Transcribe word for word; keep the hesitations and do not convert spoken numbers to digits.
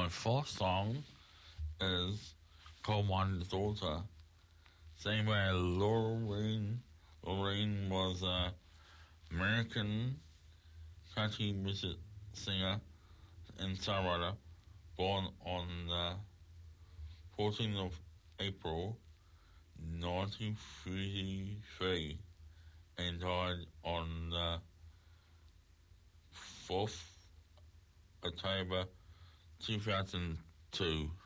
my fourth song is Coal Miner's Daughter, sang by Lorraine. Lorraine was an American country music singer and songwriter, born on the fourteenth of April nineteen thirty-three and died on the fourth of October two thousand two.